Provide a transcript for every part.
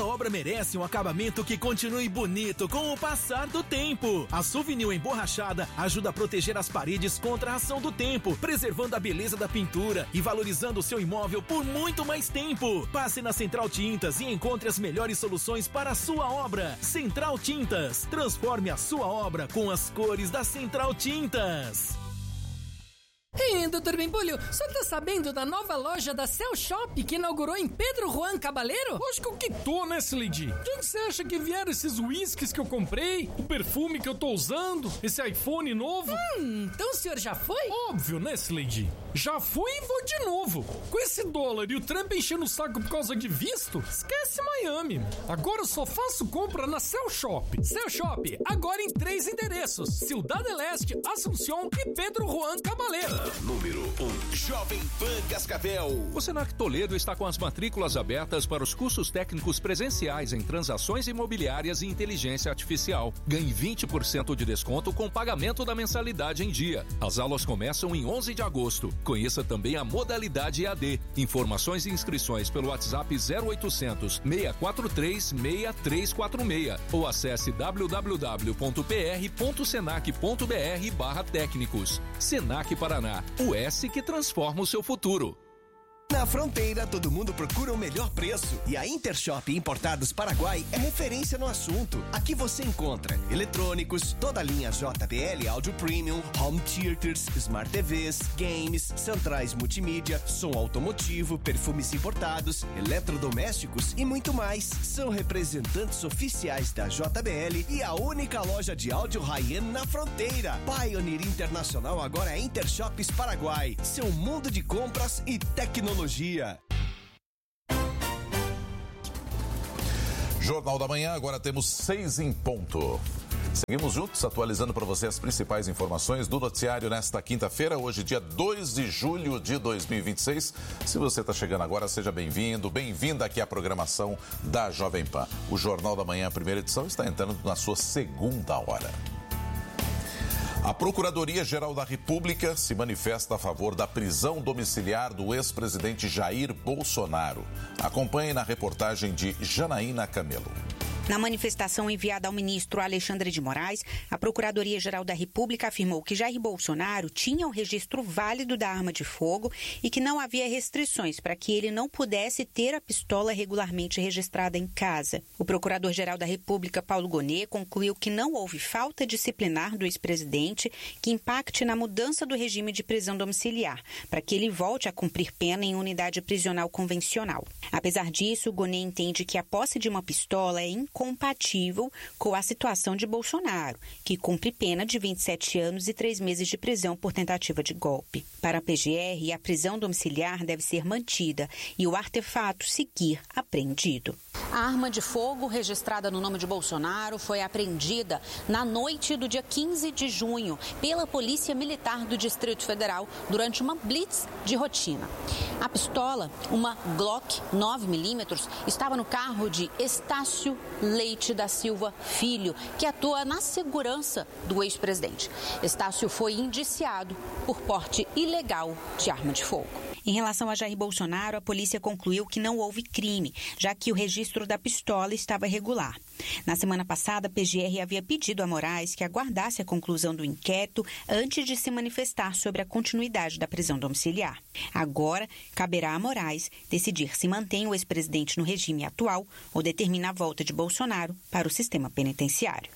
obra merece um acabamento que continue bonito com o passar do tempo. A Souvenir emborrachada ajuda a proteger as paredes contra a ação do tempo, preservando a beleza da pintura e valorizando o seu imóvel por muito mais tempo. Passe na Central Tintas e encontre as melhores soluções para a sua obra. Central Tintas, transforme a sua obra com as cores da Central Tintas. Ei, Dr. Bimbulho, o senhor tá sabendo da nova loja da Cell Shop que inaugurou em Pedro Juan Cabaleiro? Lógico que tô, né, Sileidi? De onde você acha que vieram esses whiskies que eu comprei? O perfume que eu tô usando? Esse iPhone novo? Então o senhor já foi? Óbvio, né, Sileidi? Já fui e vou de novo. Com esse dólar e o Trump enchendo o saco por causa de visto, esquece Miami. Agora eu só faço compra na Cell Shop. Cell Shop, agora em 3 endereços: Ciudad Leste, Assunção e Pedro Juan Cabaleiro. Número 1, Jovem Pan Cascavel. O Senac Toledo está com as matrículas abertas para os cursos técnicos presenciais em transações imobiliárias e inteligência artificial. Ganhe 20% de desconto com pagamento da mensalidade em dia. As aulas começam em 11 de agosto. Conheça também a modalidade EAD. Informações e inscrições pelo WhatsApp 0800 643 6346 ou acesse www.pr.senac.br/técnicos. Senac Paraná. O S que transforma o seu futuro. Na Fronteira, todo mundo procura o melhor preço. E a Intershop Importados Paraguai é referência no assunto. Aqui você encontra eletrônicos, toda a linha JBL Audio Premium, Home Theaters, Smart TVs, games, centrais multimídia, som automotivo, perfumes importados, eletrodomésticos e muito mais. São representantes oficiais da JBL e a única loja de áudio high-end na Fronteira. Pioneer Internacional agora é Intershops Paraguai. Seu mundo de compras e tecnologia. Jornal da Manhã, agora temos 6 em ponto. Seguimos juntos, atualizando para você as principais informações do noticiário nesta quinta-feira, hoje dia 2 de julho de 2026. Se você está chegando agora, seja bem-vindo, bem-vinda aqui à programação da Jovem Pan. O Jornal da Manhã, a primeira edição, está entrando na sua segunda hora. A Procuradoria-Geral da República se manifesta a favor da prisão domiciliar do ex-presidente Jair Bolsonaro. Acompanhe na reportagem de Janaína Camelo. Na manifestação enviada ao ministro Alexandre de Moraes, a Procuradoria-Geral da República afirmou que Jair Bolsonaro tinha o registro válido da arma de fogo e que não havia restrições para que ele não pudesse ter a pistola regularmente registrada em casa. O Procurador-Geral da República, Paulo Gonet, concluiu que não houve falta disciplinar do ex-presidente que impacte na mudança do regime de prisão domiciliar, para que ele volte a cumprir pena em unidade prisional convencional. Apesar disso, Gonet entende que a posse de uma pistola é incompatível com a situação de Bolsonaro, que cumpre pena de 27 anos e 3 meses de prisão por tentativa de golpe. Para a PGR, a prisão domiciliar deve ser mantida e o artefato seguir apreendido. A arma de fogo registrada no nome de Bolsonaro foi apreendida na noite do dia 15 de junho pela Polícia Militar do Distrito Federal durante uma blitz de rotina. A pistola, uma Glock 9mm, estava no carro de Estácio Leite da Silva Filho, que atua na segurança do ex-presidente. Estácio foi indiciado por porte ilegal de arma de fogo. Em relação a Jair Bolsonaro, a polícia concluiu que não houve crime, já que o registro da pistola estava regular. Na semana passada, a PGR havia pedido a Moraes que aguardasse a conclusão do inquérito antes de se manifestar sobre a continuidade da prisão domiciliar. Agora, caberá a Moraes decidir se mantém o ex-presidente no regime atual ou determina a volta de Bolsonaro para o sistema penitenciário.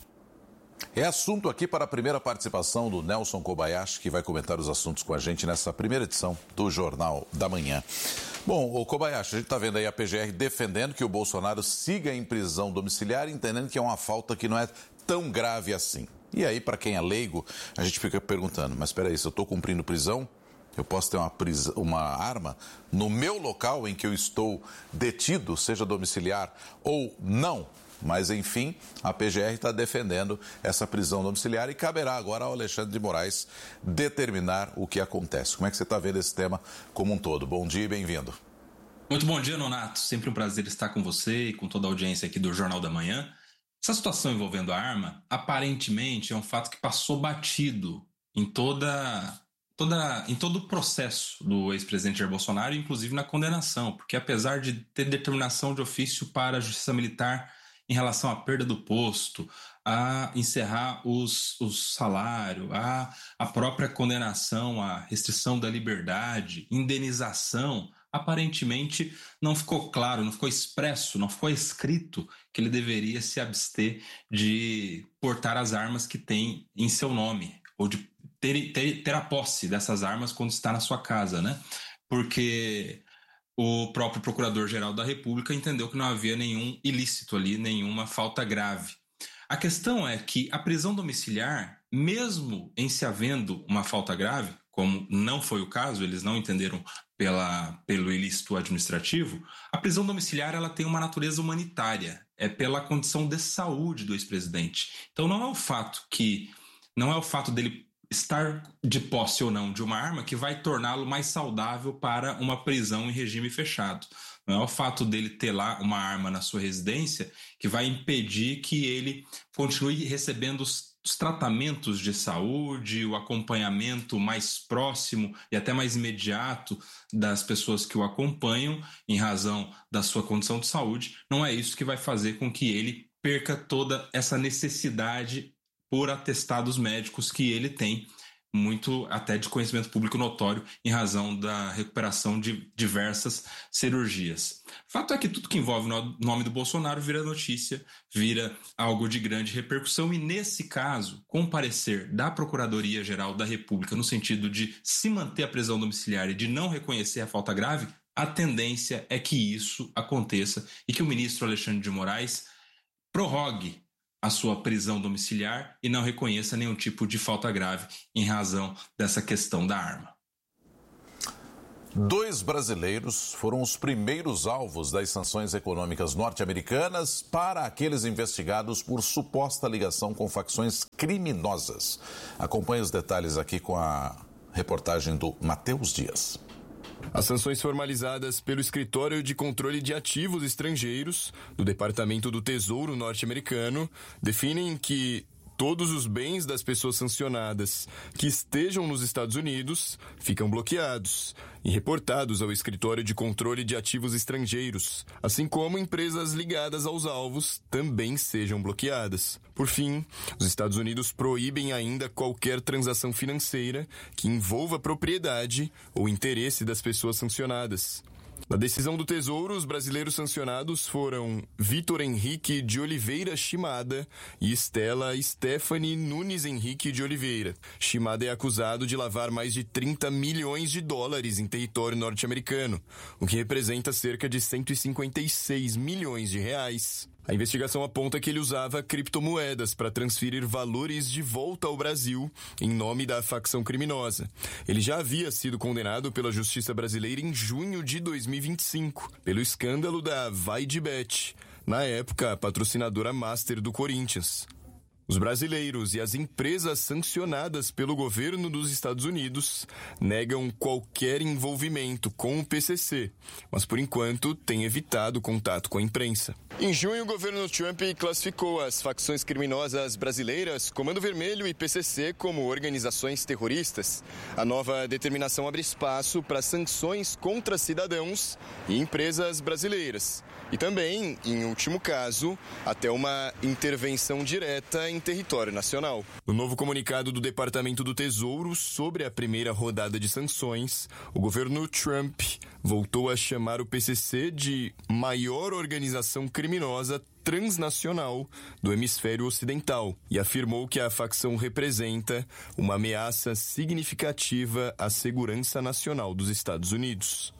É assunto aqui para a primeira participação do Nelson Kobayashi, que vai comentar os assuntos com a gente nessa primeira edição do Jornal da Manhã. Bom, o Kobayashi, a gente está vendo aí a PGR defendendo que o Bolsonaro siga em prisão domiciliar, entendendo que é uma falta que não é tão grave assim. E aí, para quem é leigo, a gente fica perguntando, mas espera aí, se eu estou cumprindo prisão, eu posso ter uma arma no meu local em que eu estou detido, seja domiciliar ou não? Mas, enfim, a PGR está defendendo essa prisão domiciliar e caberá agora ao Alexandre de Moraes determinar o que acontece. Como é que você está vendo esse tema como um todo? Bom dia e bem-vindo. Muito bom dia, Nonato. Sempre um prazer estar com você e com toda a audiência aqui do Jornal da Manhã. Essa situação envolvendo a arma, aparentemente, é um fato que passou batido em toda em todo o processo do ex-presidente Jair Bolsonaro, inclusive na condenação, porque apesar de ter determinação de ofício para a Justiça Militar em relação à perda do posto, a encerrar o salário, a própria condenação, a restrição da liberdade, indenização, aparentemente não ficou claro, não ficou expresso, não ficou escrito que ele deveria se abster de portar as armas que tem em seu nome, ou de ter a posse dessas armas quando está na sua casa, né? Porque o próprio Procurador-Geral da República entendeu que não havia nenhum ilícito ali, nenhuma falta grave. A questão é que a prisão domiciliar, mesmo em se havendo uma falta grave, como não foi o caso, eles não entenderam pelo ilícito administrativo, a prisão domiciliar ela tem uma natureza humanitária, é pela condição de saúde do ex-presidente. Então não é o fato dele estar de posse ou não de uma arma que vai torná-lo mais saudável para uma prisão em regime fechado. Não é o fato dele ter lá uma arma na sua residência que vai impedir que ele continue recebendo os tratamentos de saúde, o acompanhamento mais próximo e até mais imediato das pessoas que o acompanham em razão da sua condição de saúde. Não é isso que vai fazer com que ele perca toda essa necessidade por atestados médicos que ele tem, muito até de conhecimento público notório, em razão da recuperação de diversas cirurgias. Fato é que tudo que envolve o nome do Bolsonaro vira notícia, vira algo de grande repercussão e, nesse caso, com o parecer da Procuradoria-Geral da República, no sentido de se manter a prisão domiciliar e de não reconhecer a falta grave, a tendência é que isso aconteça e que o ministro Alexandre de Moraes prorrogue a sua prisão domiciliar e não reconheça nenhum tipo de falta grave em razão dessa questão da arma. 2 brasileiros foram os primeiros alvos das sanções econômicas norte-americanas para aqueles investigados por suposta ligação com facções criminosas. Acompanhe os detalhes aqui com a reportagem do Matheus Dias. As sanções formalizadas pelo Escritório de Controle de Ativos Estrangeiros do Departamento do Tesouro norte-americano definem que todos os bens das pessoas sancionadas que estejam nos Estados Unidos ficam bloqueados e reportados ao Escritório de Controle de Ativos Estrangeiros, assim como empresas ligadas aos alvos também sejam bloqueadas. Por fim, os Estados Unidos proíbem ainda qualquer transação financeira que envolva propriedade ou interesse das pessoas sancionadas. Na decisão do Tesouro, os brasileiros sancionados foram Vitor Henrique de Oliveira Shimada e Estela Stephanie Nunes Henrique de Oliveira. Shimada é acusado de lavar mais de 30 milhões de dólares em território norte-americano, o que representa cerca de 156 milhões de reais. A investigação aponta que ele usava criptomoedas para transferir valores de volta ao Brasil em nome da facção criminosa. Ele já havia sido condenado pela Justiça Brasileira em junho de 2025 pelo escândalo da VaideBet, na época a patrocinadora master do Corinthians. Os brasileiros e as empresas sancionadas pelo governo dos Estados Unidos negam qualquer envolvimento com o PCC, mas por enquanto têm evitado contato com a imprensa. Em junho, o governo Trump classificou as facções criminosas brasileiras, Comando Vermelho e PCC, como organizações terroristas. A nova determinação abre espaço para sanções contra cidadãos e empresas brasileiras. E também, em último caso, até uma intervenção direta em território nacional. No novo comunicado do Departamento do Tesouro sobre a primeira rodada de sanções, o governo Trump voltou a chamar o PCC de maior organização criminosa transnacional do hemisfério ocidental e afirmou que a facção representa uma ameaça significativa à segurança nacional dos Estados Unidos.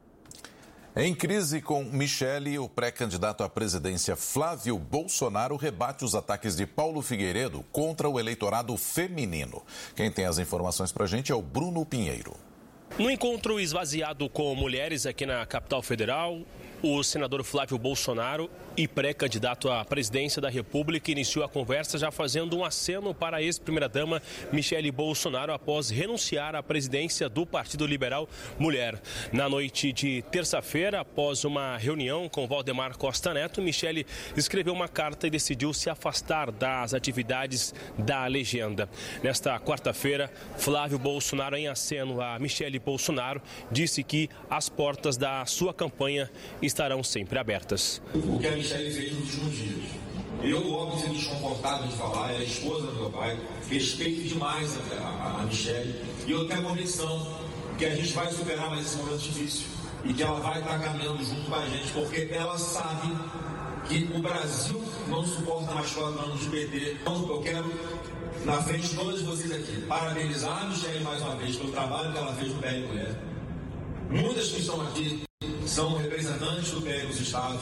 Em crise com Michele, o pré-candidato à presidência Flávio Bolsonaro rebate os ataques de Paulo Figueiredo contra o eleitorado feminino. Quem tem as informações pra gente é o Bruno Pinheiro. No encontro esvaziado com mulheres aqui na capital federal, O senador Flávio Bolsonaro e pré-candidato à presidência da República iniciou a conversa já fazendo um aceno para a ex-primeira-dama Michele Bolsonaro após renunciar à presidência do Partido Liberal Mulher. Na noite de terça-feira, após uma reunião com Valdemar Costa Neto, Michele escreveu uma carta e decidiu se afastar das atividades da legenda. Nesta quarta-feira, Flávio Bolsonaro, em aceno a Michele Bolsonaro, disse que as portas da sua campanha estarão sempre abertas. O que a Michele fez nos últimos dias. Eu, óbvio, fui desconfortável de falar, é a esposa do meu pai, respeito demais a Michele, e eu tenho a convicção que a gente vai superar mais esse momento difícil e que ela vai estar caminhando junto com a gente, porque ela sabe que o Brasil não suporta mais 4 anos de PT. Então, eu quero, na frente de todos vocês aqui, parabenizar a Michele mais uma vez pelo trabalho que ela fez no PL Mulher. Muitas que estão aqui são representantes do PL dos estados,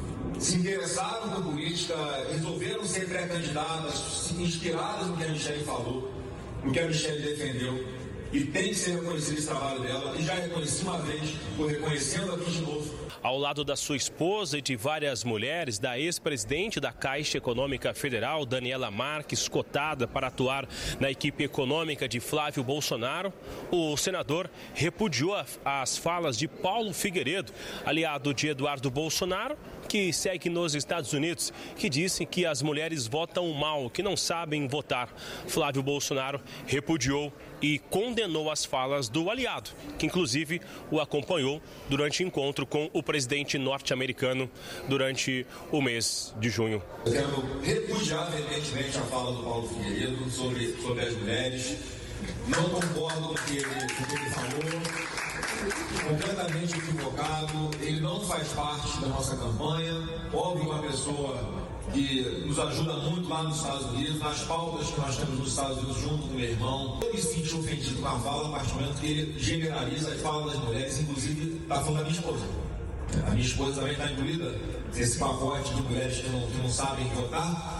se interessaram por política, resolveram ser pré-candidatas, inspiradas no que a Michele falou, no que a Michele defendeu. E tem que ser reconhecido esse trabalho dela, e já reconheci uma vez, estou reconhecendo aqui de novo. Ao lado da sua esposa e de várias mulheres, da ex-presidente da Caixa Econômica Federal, Daniela Marques, cotada para atuar na equipe econômica de Flávio Bolsonaro, o senador repudiou as falas de Paulo Figueiredo, aliado de Eduardo Bolsonaro, que segue nos Estados Unidos, que disse que as mulheres votam mal, que não sabem votar. Flávio Bolsonaro repudiou e condenou as falas do aliado, que inclusive o acompanhou durante o encontro com o presidente norte-americano durante o mês de junho. Eu quero repudiar veementemente a fala do Paulo Figueiredo sobre as mulheres. Não concordo com o que ele falou. Completamente equivocado, ele não faz parte da nossa campanha. Óbvio, uma pessoa que nos ajuda muito lá nos Estados Unidos, nas pautas que nós temos nos Estados Unidos junto com meu irmão. Eu me sinto ofendido com a fala, a partir do momento que ele generaliza a fala das mulheres, inclusive da fala da minha esposa. A minha esposa também está incluída nesse pacote de mulheres que não sabem votar.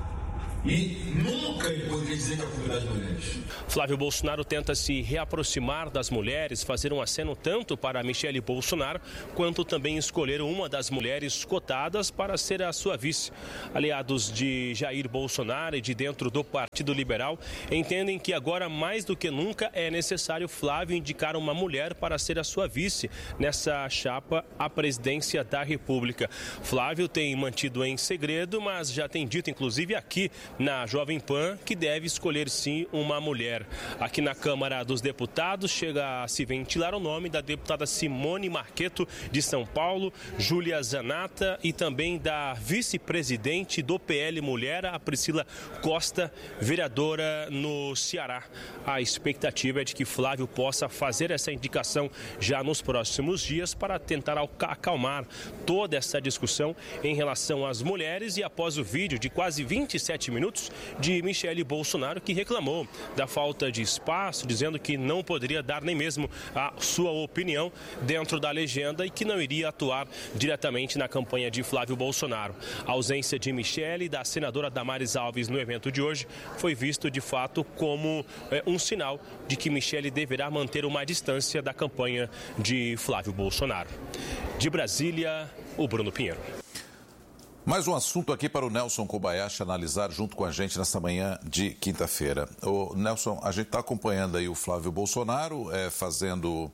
E nunca ele poderia dizer que é a culpa das mulheres. Flávio Bolsonaro tenta se reaproximar das mulheres, fazer um aceno tanto para Michele Bolsonaro, quanto também escolher uma das mulheres cotadas para ser a sua vice. Aliados de Jair Bolsonaro e de dentro do Partido Liberal entendem que agora mais do que nunca é necessário Flávio indicar uma mulher para ser a sua vice nessa chapa à presidência da República. Flávio tem mantido em segredo, mas já tem dito inclusive aqui na Jovem Pan que deve escolher sim uma mulher. Aqui na Câmara dos Deputados chega a se ventilar o nome da deputada Simone Marqueto de São Paulo, Júlia Zanata e também da vice-presidente do PL Mulher, a Priscila Costa, vereadora no Ceará. A expectativa é de que Flávio possa fazer essa indicação já nos próximos dias para tentar acalmar toda essa discussão em relação às mulheres e após o vídeo de quase 27 minutos de Michele Bolsonaro, que reclamou da falta de espaço, dizendo que não poderia dar nem mesmo a sua opinião dentro da legenda e que não iria atuar diretamente na campanha de Flávio Bolsonaro. A ausência de Michele e da senadora Damares Alves no evento de hoje foi visto de fato como um sinal de que Michele deverá manter uma distância da campanha de Flávio Bolsonaro. De Brasília, o Bruno Pinheiro. Mais um assunto aqui para o Nelson Kobayashi analisar junto com a gente nesta manhã de quinta-feira. O Nelson, a gente está acompanhando aí o Flávio Bolsonaro fazendo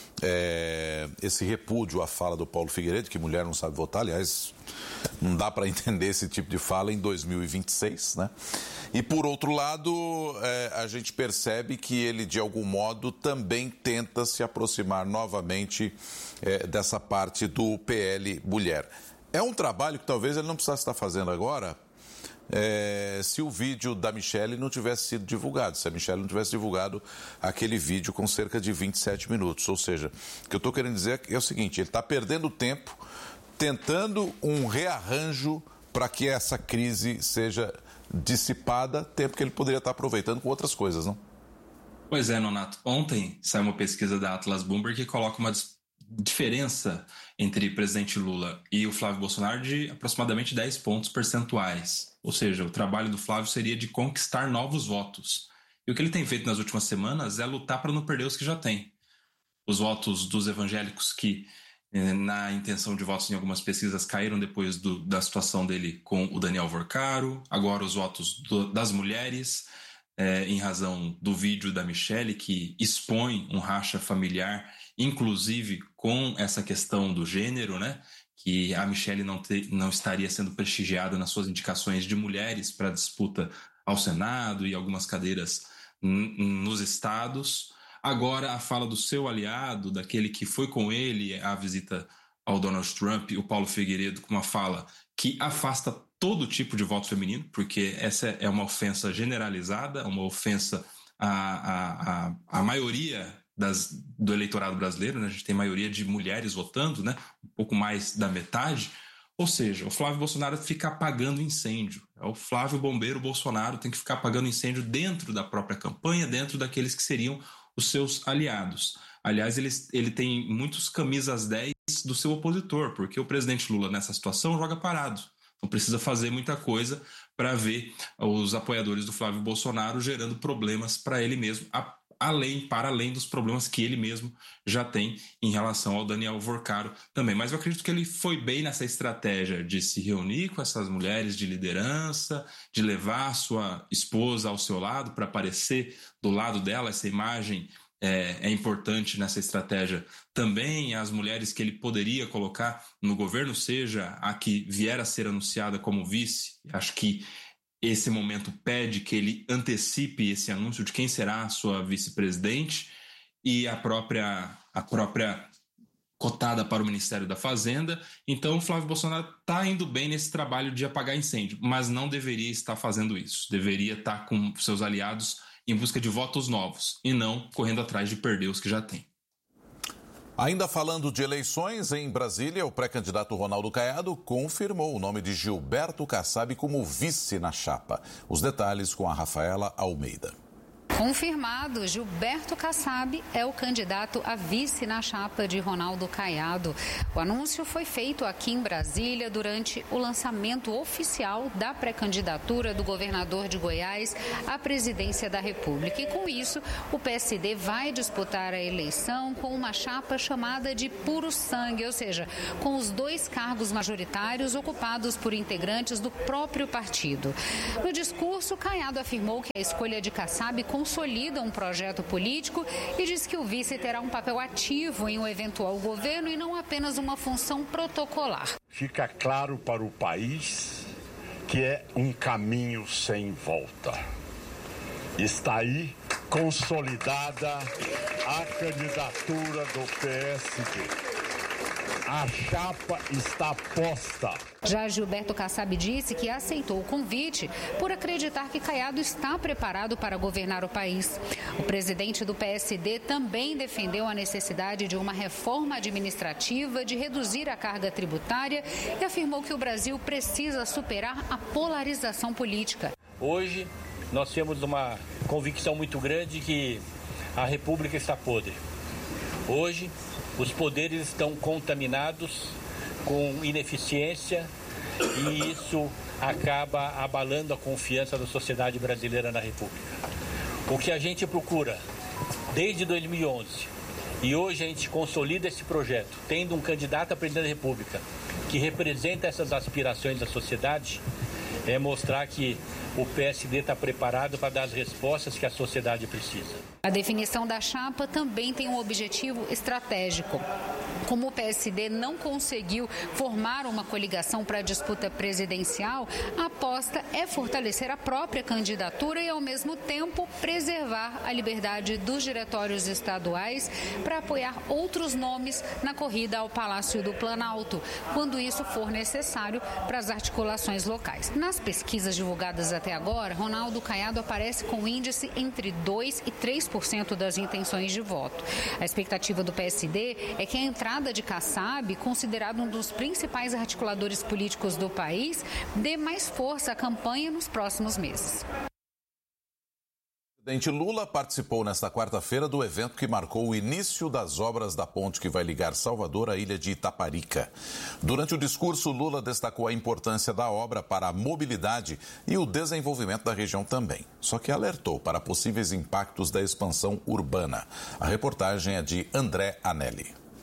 esse repúdio à fala do Paulo Figueiredo, que mulher não sabe votar. Aliás, não dá para entender esse tipo de fala em 2026, né? E por outro lado, a gente percebe que ele de algum modo também tenta se aproximar novamente dessa parte do PL Mulher. É um trabalho que talvez ele não precisasse estar fazendo agora se o vídeo da Michele não tivesse sido divulgado, se a Michele não tivesse divulgado aquele vídeo com cerca de 27 minutos. Ou seja, o que eu estou querendo dizer é o seguinte, ele está perdendo tempo tentando um rearranjo para que essa crise seja dissipada, tempo que ele poderia estar aproveitando com outras coisas, não? Pois é, Nonato. Ontem saiu uma pesquisa da Atlas Bloomberg que coloca uma diferença entre o presidente Lula e o Flávio Bolsonaro de aproximadamente 10 pontos percentuais. Ou seja, o trabalho do Flávio seria de conquistar novos votos. E o que ele tem feito nas últimas semanas é lutar para não perder os que já tem. Os votos dos evangélicos que na intenção de votos em algumas pesquisas caíram depois da situação dele com o Daniel Vorcaro. Agora os votos das mulheres, em razão do vídeo da Michelle, que expõe um racha familiar, inclusive com essa questão do gênero, né? Que a Michelle não estaria sendo prestigiada nas suas indicações de mulheres para disputa ao Senado e algumas cadeiras nos estados. Agora, a fala do seu aliado, daquele que foi com ele à visita ao Donald Trump, o Paulo Figueiredo, com uma fala que afasta todo tipo de voto feminino, porque essa é uma ofensa generalizada, uma ofensa à maioria do eleitorado brasileiro, né? A gente tem maioria de mulheres votando, né? Um pouco mais da metade. Ou seja, o Flávio Bolsonaro fica apagando incêndio. É o Flávio Bombeiro Bolsonaro, tem que ficar apagando incêndio dentro da própria campanha, dentro daqueles que seriam os seus aliados. Aliás, ele tem muitos camisas 10 do seu opositor, porque o presidente Lula, nessa situação, joga parado. Não precisa fazer muita coisa para ver os apoiadores do Flávio Bolsonaro gerando problemas para ele mesmo, para além dos problemas que ele mesmo já tem em relação ao Daniel Vorcaro também. Mas eu acredito que ele foi bem nessa estratégia de se reunir com essas mulheres de liderança, de levar a sua esposa ao seu lado para aparecer do lado dela. Essa imagem é importante nessa estratégia também. As mulheres que ele poderia colocar no governo, seja a que vier a ser anunciada como vice, acho que esse momento pede que ele antecipe esse anúncio de quem será a sua vice-presidente, e a própria cotada para o Ministério da Fazenda. Então o Flávio Bolsonaro está indo bem nesse trabalho de apagar incêndio, mas não deveria estar fazendo isso. Deveria estar com seus aliados em busca de votos novos e não correndo atrás de perder os que já tem. Ainda falando de eleições, em Brasília, o pré-candidato Ronaldo Caiado confirmou o nome de Gilberto Kassab como vice na chapa. Os detalhes com a Rafaela Almeida. Confirmado, Gilberto Kassab é o candidato a vice na chapa de Ronaldo Caiado. O anúncio foi feito aqui em Brasília durante o lançamento oficial da pré-candidatura do governador de Goiás à presidência da República. E com isso, o PSD vai disputar a eleição com uma chapa chamada de puro sangue, ou seja, com os 2 cargos majoritários ocupados por integrantes do próprio partido. No discurso, Caiado afirmou que a escolha de Kassab consolida um projeto político e diz que o vice terá um papel ativo em um eventual governo e não apenas uma função protocolar. Fica claro para o país que é um caminho sem volta. Está aí consolidada a candidatura do PSD. A chapa está posta. Já Gilberto Kassab disse que aceitou o convite por acreditar que Caiado está preparado para governar o país. O presidente do PSD também defendeu a necessidade de uma reforma administrativa, de reduzir a carga tributária e afirmou que o Brasil precisa superar a polarização política. Hoje, nós temos uma convicção muito grande que a República está podre. Hoje, os poderes estão contaminados com ineficiência e isso acaba abalando a confiança da sociedade brasileira na República. O que a gente procura desde 2011 e hoje a gente consolida esse projeto, tendo um candidato a presidente da República que representa essas aspirações da sociedade, é mostrar que o PSD está preparado para dar as respostas que a sociedade precisa. A definição da chapa também tem um objetivo estratégico. Como o PSD não conseguiu formar uma coligação para a disputa presidencial, a aposta é fortalecer a própria candidatura e, ao mesmo tempo, preservar a liberdade dos diretórios estaduais para apoiar outros nomes na corrida ao Palácio do Planalto, quando isso for necessário para as articulações locais. Nas pesquisas divulgadas até agora, Ronaldo Caiado aparece com índice entre 2% e 3% das intenções de voto. A expectativa do PSD é que a entrada de Kassab, considerado um dos principais articuladores políticos do país, dê mais força à campanha nos próximos meses. O presidente Lula participou nesta quarta-feira do evento que marcou o início das obras da ponte que vai ligar Salvador à ilha de Itaparica. Durante o discurso, Lula destacou a importância da obra para a mobilidade e o desenvolvimento da região também. Só que alertou para possíveis impactos da expansão urbana. A reportagem é de André Anelli.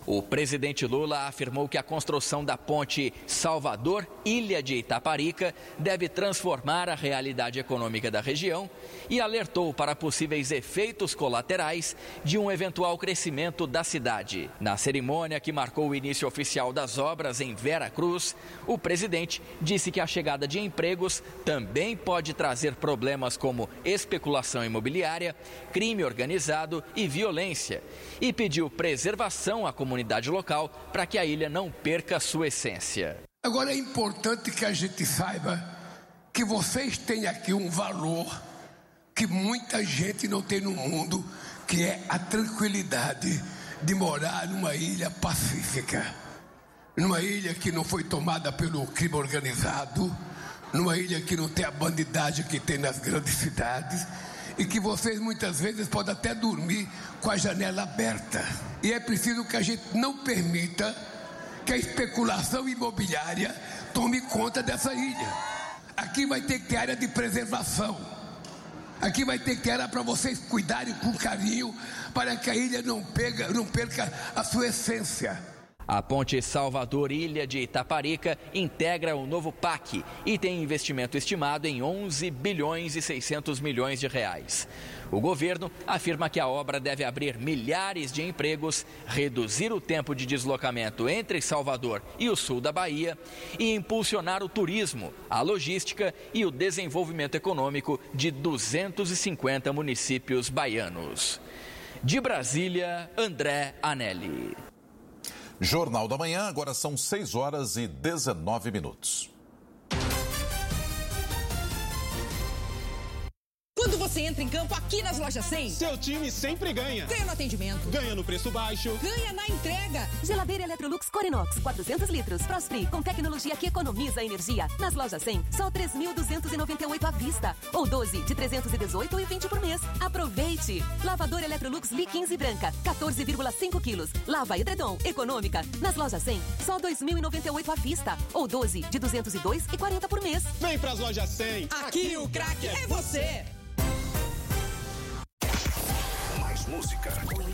O presidente Lula afirmou que a construção da ponte Salvador-Ilha de Itaparica deve transformar a realidade econômica da região e alertou para possíveis efeitos colaterais de um eventual crescimento da cidade. Na cerimônia que marcou o início oficial das obras em Vera Cruz, o presidente disse que a chegada de empregos também pode trazer problemas como especulação imobiliária, crime organizado e violência, e pediu preservação à comunidade local para que a ilha não perca sua essência. Agora é importante que a gente saiba que vocês têm aqui um valor que muita gente não tem no mundo, que é a tranquilidade de morar numa ilha pacífica, numa ilha que não foi tomada pelo crime organizado, numa ilha que não tem a bandidagem que tem nas grandes cidades, e que vocês muitas vezes podem até dormir com a janela aberta. E é preciso que a gente não permita que a especulação imobiliária tome conta dessa ilha. Aqui vai ter que ter área de preservação. Aqui vai ter que ter área para vocês cuidarem com carinho, para que a ilha não perca a sua essência. A ponte Salvador-Ilha de Itaparica integra o novo PAC e tem investimento estimado em 11 bilhões e 600 milhões de reais. O governo afirma que a obra deve abrir milhares de empregos, reduzir o tempo de deslocamento entre Salvador e o sul da Bahia e impulsionar o turismo, a logística e o desenvolvimento econômico de 250 municípios baianos. De Brasília, André Anelli. Jornal da Manhã, agora são 6h19. Quando você entra em campo aqui nas Lojas 100, seu time sempre ganha. Ganha no atendimento. Ganha no preço baixo. Ganha na entrega. Geladeira Electrolux Corinox, 400 litros. Frost-Free, com tecnologia que economiza energia. Nas Lojas 100, só 3.298 à vista. Ou 12 de 318,20 por mês. Aproveite! Lavadora Electrolux Li15 branca, 14,5 quilos. Lava edredom, econômica. Nas Lojas 100, só 2.098 à vista. Ou 12 de 202,40 por mês. Vem pras Lojas 100. Aqui o craque é você. Mais música.